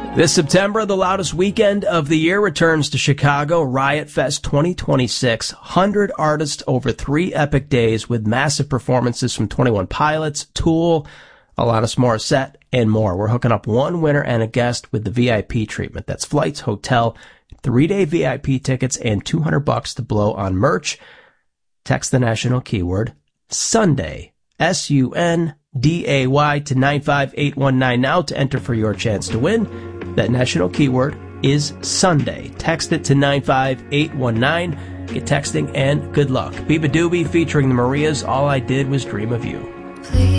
This September, the loudest weekend of the year returns to Chicago, Riot Fest 2026. 100 artists over 3 epic days with massive performances from 21 Pilots, Tool, Alanis Morissette, and more. We're hooking up one winner and a guest with the VIP treatment. That's flights, hotel, 3-day VIP tickets, and $200 to blow on merch. Text the national keyword Sunday, SUNDAY to 95819 now to enter for your chance to win. That national keyword is Sunday. Text it to 95819. Get texting and good luck. Biba Doobie featuring the Marias. All I Did Was Dream of You. Please.